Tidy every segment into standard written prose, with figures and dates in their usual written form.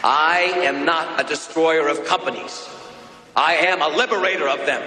I am not a destroyer of companies. I am a liberator of them.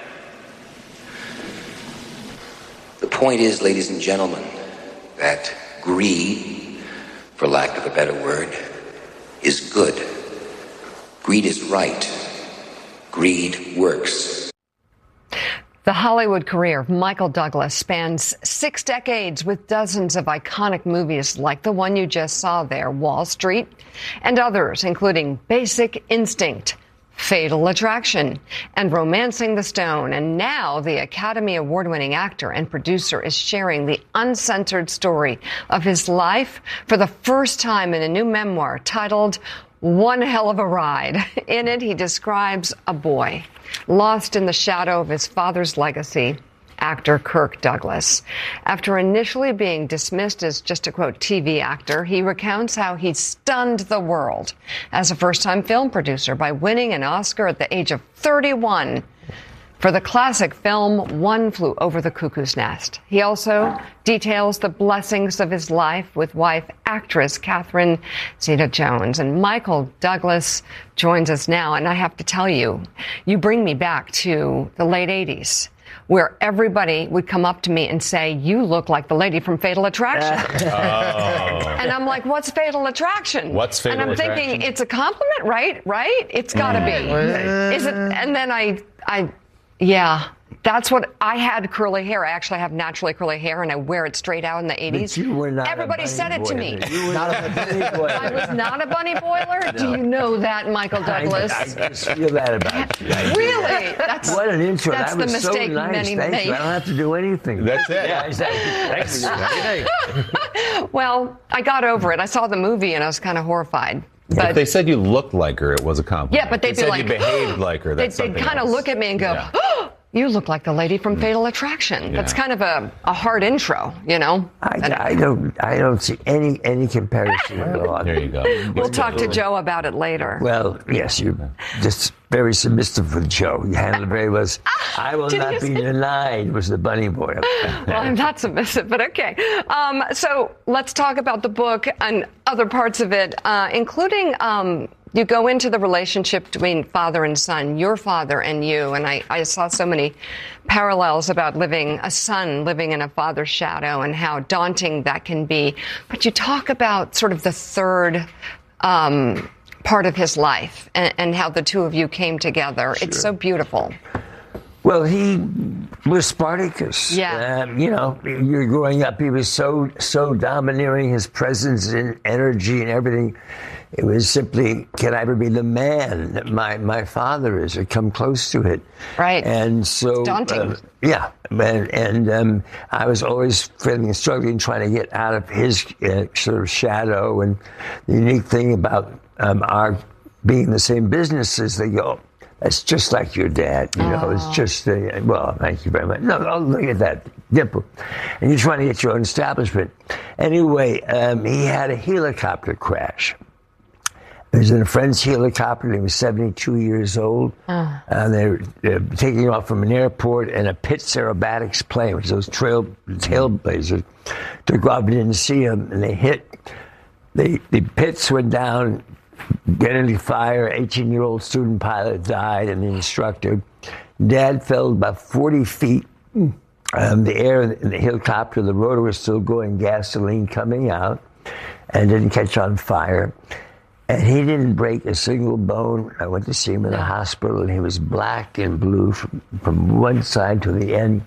The point is, ladies and gentlemen, that greed, for lack of a better word, is good. Greed is right. Greed works. The Hollywood career of Michael Douglas spans 6 decades with dozens of iconic movies like the one you just saw there, Wall Street, and others, including Basic Instinct, Fatal Attraction, and Romancing the Stone. And now the Academy Award-winning actor and producer is sharing the uncensored story of his life for the first time in a new memoir titled One Hell of a Ride. In it, he describes a boy lost in the shadow of his father's legacy, actor Kirk Douglas. After initially being dismissed as just a, quote, TV actor, he recounts how he stunned the world as a first-time film producer by winning an Oscar at the age of 31 for the classic film One Flew Over the Cuckoo's Nest. He also details the blessings of his life with wife, actress Catherine Zeta-Jones. And Michael Douglas joins us now. And I have to tell you, you bring me back to the late 80s, where everybody would come up to me and say, you look like the lady from Fatal Attraction. And I'm like, what's Fatal Attraction? What's Fatal Attraction? And I'm thinking, it's a compliment, right? Right? It's got to be. Is it? And then yeah, that's what I had. Curly hair. I actually have naturally curly hair, and I wear it straight out in the 80s. But you were not. Everybody said it to me. You were not a bunny boiler. I was not a bunny boiler. No. Do you know that, Michael Douglas? I just feel that about you. Really? What an intro. That's that was the mistake so nice. many Thank made. you. I don't have to do anything. That's it. Yeah, exactly. Well, I got over it. I saw the movie, and I was kind of horrified. But if they said you looked like her, it was a compliment. Yeah, but they'd if be said like, you behaved like her. That's they'd kind of look at me and go, yeah. oh, you look like the lady from Fatal Attraction. Yeah. That's kind of a hard intro, you know? I don't see any comparison at all. There you go. We'll talk to Joe about it later. Well, yes, you're just very submissive with Joe. You handle it very well. I will not be denied was the bunny boy. Well, I'm not submissive, but okay. So let's talk about the book and other parts of it, including you go into the relationship between father and son, your father and you, and I saw so many parallels about a son living in a father's shadow and how daunting that can be. But you talk about sort of the third part of his life and how the two of you came together. Sure. It's so beautiful. Well, he was Spartacus. Yeah. You're growing up, he was so domineering, his presence and energy and everything. It was simply, can I ever be the man that my father is, or come close to it? Right. And so, it's daunting. Yeah, and I was always feeling and struggling, trying to get out of his sort of shadow. And the unique thing about our being in the same business is they go, that's just like your dad, It's just, well, thank you very much. No, look at that dimple. And you're trying to get your own establishment. Anyway, he had a helicopter crash. He was in a friend's helicopter. He was 72 years old. They were taking off from an airport, and a Pitts Aerobatics plane, which is those trailblazers, took off and didn't see him, and they hit. The Pitts went down, getting fire. 18-year-old student pilot died, and the instructor. Dad fell about 40 feet. The air in the helicopter, the rotor was still going, gasoline coming out, and didn't catch on fire. And he didn't break a single bone. I went to see him in the hospital, and he was black and blue from one side to the end.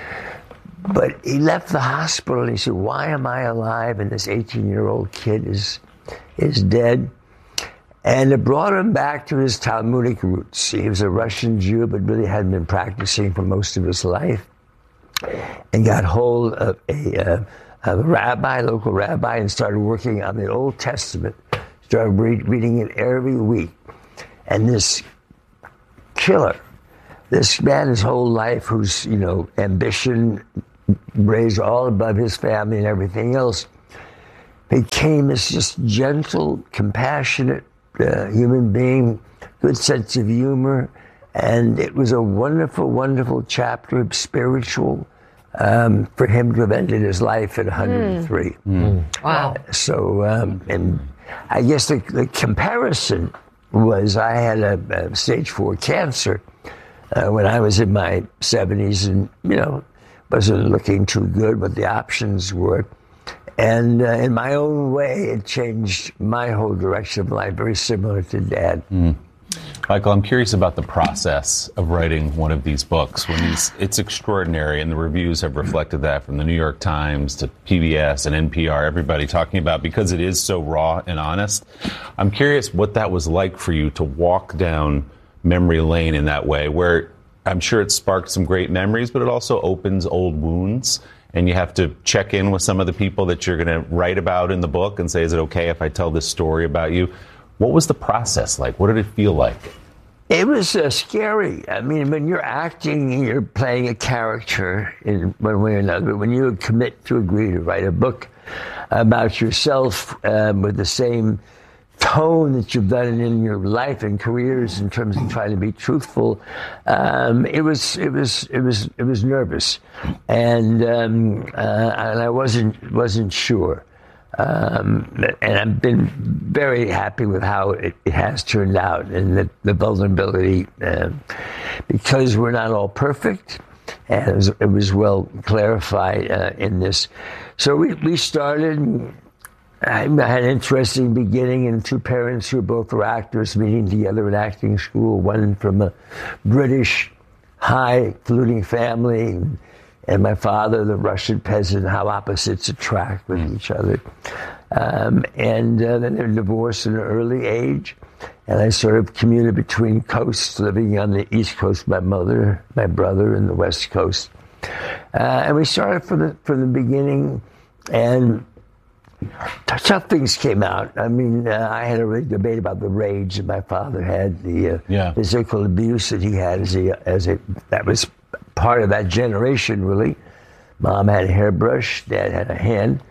But he left the hospital, and he said, why am I alive? And this 18-year-old kid is dead. And it brought him back to his Talmudic roots. He was a Russian Jew, but really hadn't been practicing for most of his life. And got hold of a local rabbi, and started working on the Old Testament. Started reading it every week. And this killer, this man, his whole life, whose, ambition raised all above his family and everything else, became this just gentle, compassionate human being, good sense of humor. And it was a wonderful, wonderful chapter of spiritual for him to have ended his life at 103. Wow. So, and I guess the comparison was I had a stage 4 cancer when I was in my 70s, and wasn't looking too good what the options were. And in my own way, it changed my whole direction of life, very similar to Dad. Michael, I'm curious about the process of writing one of these books. It's extraordinary, and the reviews have reflected that, from the New York Times to PBS and NPR, everybody talking about, because it is so raw and honest. I'm curious what that was like for you to walk down memory lane in that way, where I'm sure it sparked some great memories, but it also opens old wounds, and you have to check in with some of the people that you're going to write about in the book and say, is it okay if I tell this story about you? What was the process like? What did it feel like? It was scary. I mean, when you're acting, you're playing a character in one way or another. But when you agree to write a book about yourself with the same tone that you've done in your life and careers in terms of trying to be truthful, it was nervous, and I wasn't sure. And I've been very happy with how it has turned out, and the vulnerability, because we're not all perfect, and it was well clarified in this. So we started. I had an interesting beginning, and 2 parents who both were actors meeting together at acting school, one from a British high-fluting family, and my father, the Russian peasant, how opposites attract with each other. And then they were divorced at an early age, and I sort of commuted between coasts, living on the East Coast, my mother, my brother, and the West Coast. And we started from the beginning, and tough things came out. I mean, I had a debate about the rage that my father had, the physical abuse that he had that was part of that generation, really. Mom had a hairbrush, Dad had a hand.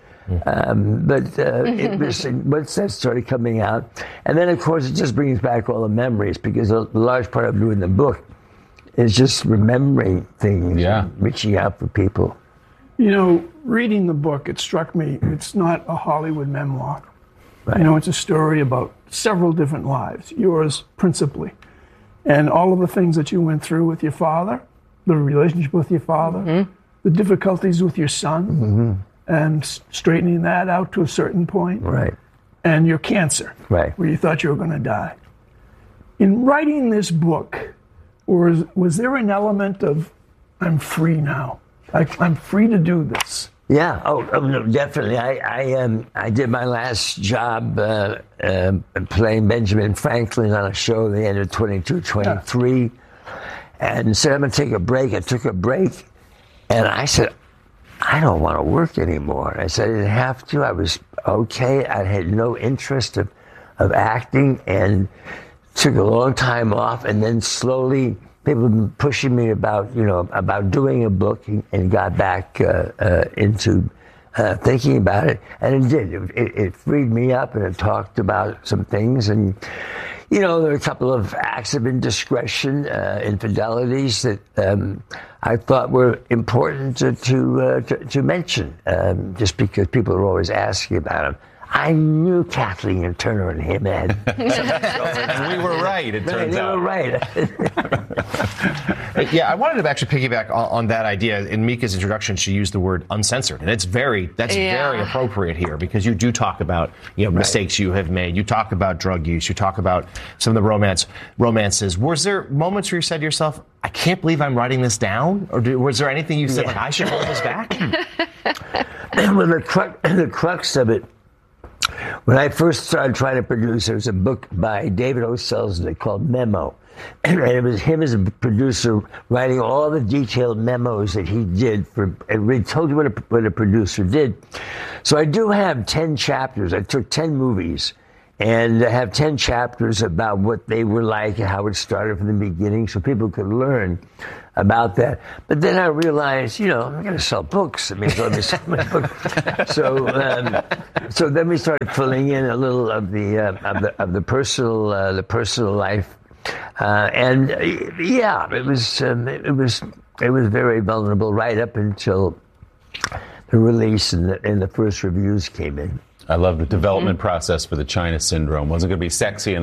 It was, once that started coming out, and then of course it just brings back all the memories, because a large part of doing the book is just remembering things, reaching out for people. Reading the book, it struck me, it's not a Hollywood memoir. Right. It's a story about several different lives, yours principally. And all of the things that you went through with your father, the relationship with your father, the difficulties with your son, and straightening that out to a certain point. Right. And your cancer, right, where you thought you were going to die. In writing this book, was there an element of, I'm free now? I'm free to do this. Yeah. Oh no, definitely. I did my last job playing Benjamin Franklin on a show at the end of 22, 23, and said I'm going to take a break. I took a break, and I said, I don't want to work anymore. I said I didn't have to. I was okay. I had no interest of acting, and took a long time off, and then slowly people have been pushing me about doing a book, and got back into thinking about it, and it did. It freed me up, and it talked about some things, and there were a couple of acts of indiscretion, infidelities that I thought were important to mention, just because people are always asking about them. I knew Kathleen Turner and him had and we were right, it turns out. They were right. Yeah, I wanted to actually piggyback on that idea. In Mika's introduction, she used the word uncensored, and that's very appropriate here, because you do talk about mistakes you have made. You talk about drug use. You talk about some of the romances. Was there moments where you said to yourself, I can't believe I'm writing this down? Or was there anything you said, like, I should hold this back? Well, the crux of it, when I first started trying to produce, there was a book by David O. Selznick called Memo. And it was him as a producer writing all the detailed memos that he did and told you what a producer did. So I do have 10 chapters. I took 10 movies and I have 10 chapters about what they were like and how it started from the beginning, so people could learn about that. But then I realized, I'm going to sell books. I mean, let me sell my book. So then we started filling in a little of the personal life. It was very vulnerable right up until the release and the first reviews came in. I love the development process for the China syndrome. Wasn't going to be sexy enough.